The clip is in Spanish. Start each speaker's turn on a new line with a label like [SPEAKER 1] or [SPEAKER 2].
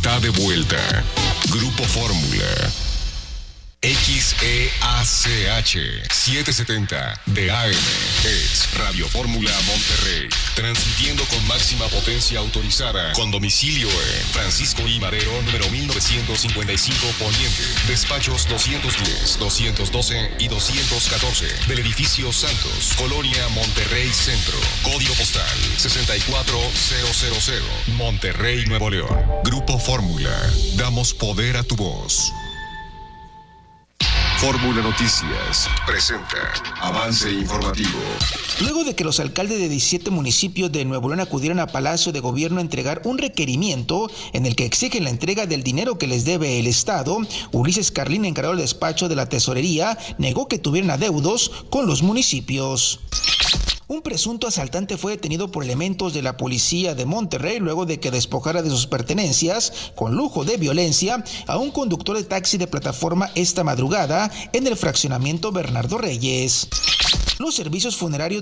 [SPEAKER 1] está de vuelta. Grupo Fórmula. XEACH 770 de AM es Radio Fórmula Monterrey, transmitiendo con máxima potencia autorizada, con domicilio en Francisco I. Madero, número 1955 Poniente, despachos 210, 212 y 214 del edificio Santos, Colonia Monterrey Centro, código postal 64000, Monterrey, Nuevo León. Grupo Fórmula, damos poder a tu voz. Fórmula Noticias presenta avance informativo.
[SPEAKER 2] Luego de que los alcaldes de 17 municipios de Nuevo León acudieron a Palacio de Gobierno a entregar un requerimiento en el que exigen la entrega del dinero que les debe el Estado, Ulises Carlín, encargado del despacho de la Tesorería, negó que tuvieran adeudos con los municipios. Un presunto asaltante fue detenido por elementos de la policía de Monterrey luego de que despojara de sus pertenencias, con lujo de violencia, a un conductor de taxi de plataforma esta madrugada en el fraccionamiento Bernardo Reyes. Los servicios funerarios